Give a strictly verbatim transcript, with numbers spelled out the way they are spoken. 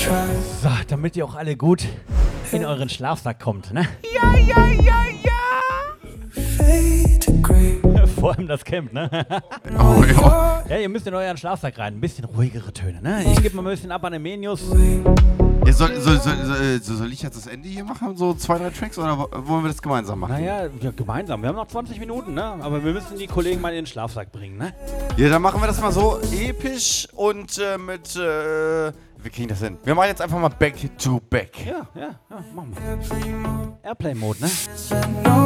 So, damit ihr auch alle gut in euren Schlafsack kommt, ne? Ja, ja, ja, ja. Vor allem das Camp, ne? Oh, ja. Ja, ihr müsst in euren Schlafsack rein. Ein bisschen ruhigere Töne, ne? Ich gebe mal ein bisschen ab an den Menius. Ja, soll, soll, soll, soll, soll ich jetzt das Ende hier machen? So zwei, drei Tracks? Oder wollen wir das gemeinsam machen? Naja, ja, gemeinsam. Wir haben noch zwanzig Minuten, ne? Aber wir müssen die Kollegen mal in den Schlafsack bringen, ne? Ja, dann machen wir das mal so episch und äh, mit, äh, wir kriegen das hin. Wir machen jetzt einfach mal Back to Back. Ja, ja, ja, machen wir. Airplay-Mode, ne?